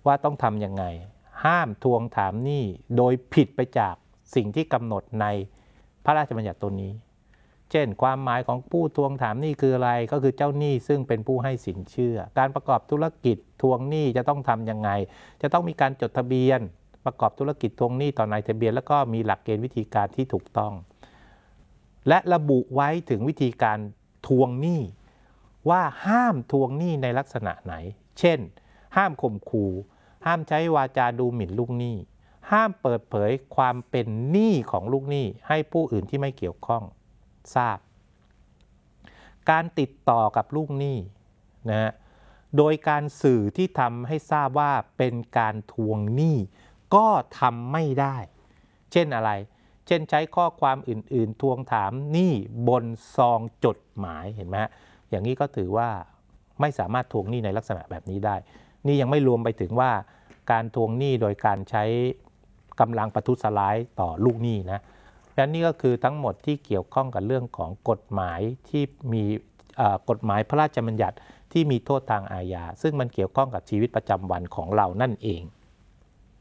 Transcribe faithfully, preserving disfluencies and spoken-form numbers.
ว่าต้องทำยังไงห้ามทวงถามหนี้โดยผิดไปจากสิ่งที่กำหนดในพระราชบัญญัติตัวนี้เช่นความหมายของผู้ทวงถามหนี้คืออะไรก็คือเจ้าหนี้ซึ่งเป็นผู้ให้สินเชื่อการประกอบธุรกิจทวงหนี้จะต้องทำยังไงจะต้องมีการจดทะเบียนประกอบธุรกิจทวงหนี้ต่อนายทะเบียนแล้วก็มีหลักเกณฑ์วิธีการที่ถูกต้องและระบุไว้ถึงวิธีการทวงหนี้ว่าห้ามทวงหนี้ในลักษณะไหนเช่นห้ามข่มขู่ห้ามใช้วาจาดูหมิ่นลูกหนี้ห้ามเปิดเผยความเป็นหนี้ของลูกหนี้ให้ผู้อื่นที่ไม่เกี่ยวข้องทราบการติดต่อกับลูกหนี้นะฮะโดยการสื่อที่ทำให้ทราบว่าเป็นการทวงหนี้ก็ทำไม่ได้เช่นอะไรเช่นใช้ข้อความอื่นๆทวงถามหนี้บนซองจดหมายเห็นไหมฮะอย่างนี้ก็ถือว่าไม่สามารถทวงหนี้ในลักษณะแบบนี้ได้นี่ยังไม่รวมไปถึงว่าการทวงหนี้โดยการใช้กำลังประทุษร้ายต่อลูกหนี้นะและนี่ก็คือทั้งหมดที่เกี่ยวข้องกับเรื่องของกฎหมายที่มีกฎหมายพระราชบัญญัติที่มีโทษทางอาญาซึ่งมันเกี่ยวข้องกับชีวิตประจำวันของเรานั่นเอง